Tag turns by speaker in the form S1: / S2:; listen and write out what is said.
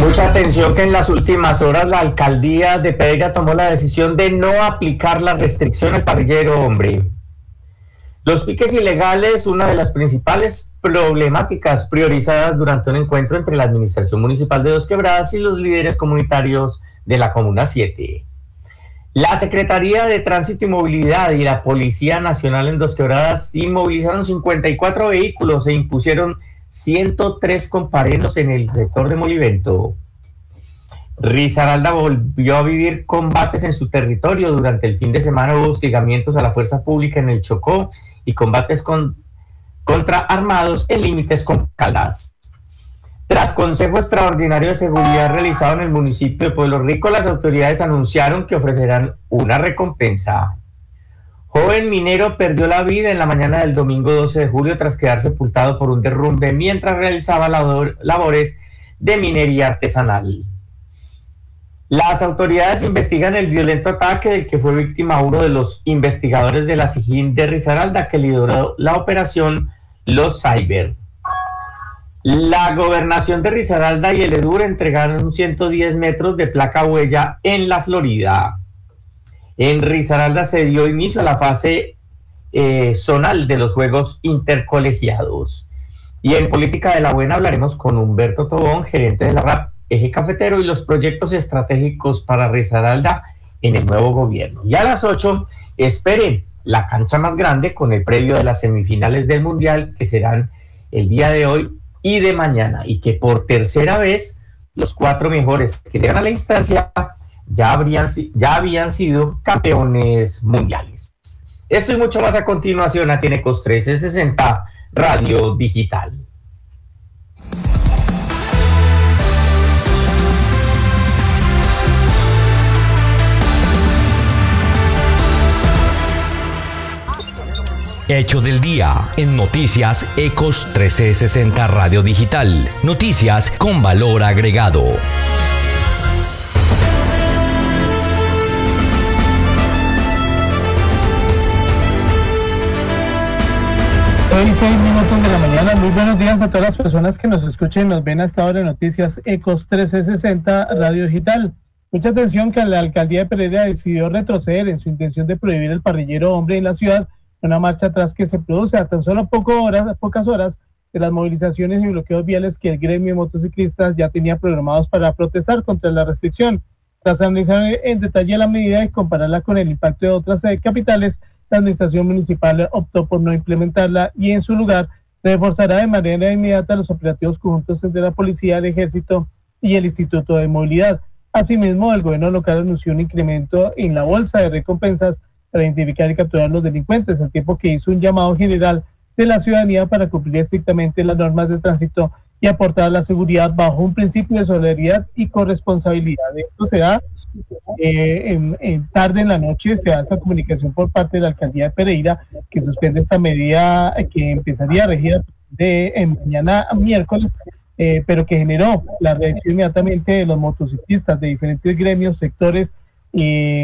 S1: Mucha atención que en las últimas horas la alcaldía de Pereira tomó la decisión de no aplicar la restricción al parrillero hombre. Los piques ilegales, una de las principales problemáticas priorizadas durante un encuentro entre la administración municipal de Dos Quebradas y los líderes comunitarios de la Comuna 7. La Secretaría de Tránsito y Movilidad y la Policía Nacional en Dos Quebradas inmovilizaron 54 vehículos e impusieron 103 comparendos en el sector de Molivento. Risaralda volvió a vivir combates en su territorio. Durante el fin de semana hubo hostigamientos a la fuerza pública en el Chocó y combates contra armados en límites con Caldas. Tras Consejo Extraordinario de Seguridad realizado en el municipio de Pueblo Rico, las autoridades anunciaron que ofrecerán una recompensa. Joven minero perdió la vida en la mañana del domingo 12 de julio tras quedar sepultado por un derrumbe mientras realizaba labores de minería artesanal. Las autoridades investigan el violento ataque del que fue víctima uno de los investigadores de la SIJIN de Risaralda, que lideró la operación Los Cyber. La gobernación de Risaralda y el EDUR entregaron 110 metros de placa huella en la Florida. En Risaralda se dio inicio a la fase zonal de los Juegos Intercolegiados. Y en Política de la Buena hablaremos con Humberto Tobón, gerente de la RAP Eje Cafetero, y los proyectos estratégicos para Risaralda en el nuevo gobierno. Y a las 8, esperen la cancha más grande con el previo de las semifinales del Mundial, que serán el día de hoy y de mañana, y que por tercera vez los 4 mejores que llegan a la instancia ya habían sido campeones mundiales. Esto y mucho más a continuación aquí en Ecos 1360 Radio Digital.
S2: Hecho del día en Noticias Ecos 1360 Radio Digital. Noticias con valor agregado.
S3: 6:06 de la mañana. Muy buenos días a todas las personas que nos escuchen y nos ven a esta hora de Noticias Ecos 1360 Radio Digital. Mucha atención que la alcaldía de Pereira decidió retroceder en su intención de prohibir el parrillero hombre en la ciudad, una marcha atrás que se produce a tan solo pocas horas de las movilizaciones y bloqueos viales que el gremio de motociclistas ya tenía programados para protestar contra la restricción. Tras analizar en detalle la medida y compararla con el impacto de otras capitales, la administración municipal optó por no implementarla y en su lugar reforzará de manera inmediata los operativos conjuntos entre la policía, el ejército y el Instituto de Movilidad. Asimismo, el gobierno local anunció un incremento en la bolsa de recompensas para identificar y capturar a los delincuentes, al tiempo que hizo un llamado general de la ciudadanía para cumplir estrictamente las normas de tránsito y aportar la seguridad bajo un principio de solidaridad y corresponsabilidad. Esto se da tarde en la noche, se da esa comunicación por parte de la alcaldía de Pereira, que suspende esta medida que empezaría a regir mañana miércoles, pero que generó la reacción inmediatamente de los motociclistas de diferentes gremios, sectores,